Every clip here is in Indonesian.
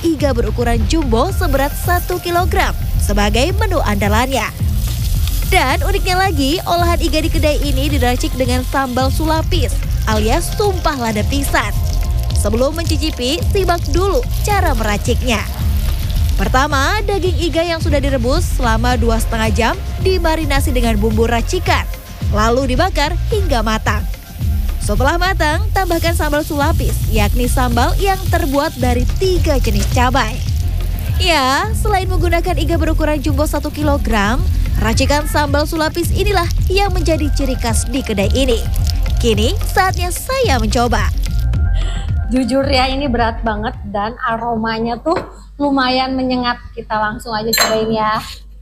iga berukuran jumbo seberat 1 kg sebagai menu andalannya. Dan uniknya lagi, olahan iga di kedai ini diracik dengan sambal sulapis alias tumpah lada pisan. Sebelum mencicipi, simak dulu cara meraciknya. Pertama, daging iga yang sudah direbus selama 2,5 jam dimarinasi dengan bumbu racikan, lalu dibakar hingga matang. Setelah matang, tambahkan sambal sulapis, yakni sambal yang terbuat dari 3 jenis cabai. Ya, selain menggunakan iga berukuran jumbo 1 kg, racikan sambal sulapis inilah yang menjadi ciri khas di kedai ini. Kini saatnya saya mencoba. Jujur ya, ini berat banget dan aromanya tuh lumayan menyengat. Kita langsung aja cobain ya.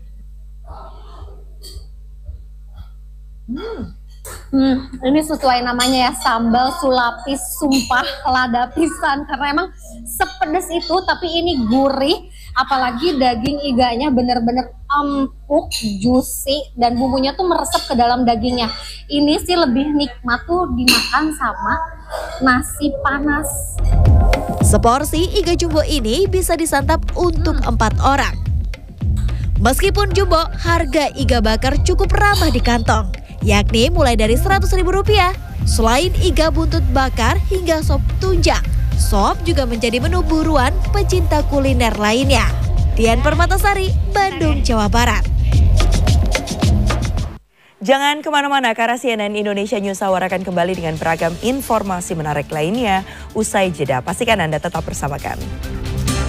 Ini sesuai namanya ya, sambal sulapis sumpah lada pisan, karena emang sepedes itu, tapi ini gurih, apalagi daging iganya bener-bener empuk, juicy, dan bumbunya tuh meresap ke dalam dagingnya. Ini sih lebih nikmat tuh dimakan sama nasi panas. Seporsi iga jumbo ini bisa disantap untuk 4 orang. Meskipun jumbo, harga iga bakar cukup ramah di kantong, yakni mulai dari Rp100.000. Selain iga buntut bakar hingga sop tunjang, sop juga menjadi menu buruan pecinta kuliner lainnya. Dian Permatasari, Bandung, Jawa Barat. Jangan kemana-mana, karena CNN Indonesia News Hour akan kembali dengan beragam informasi menarik lainnya usai jeda. Pastikan Anda tetap bersama kami.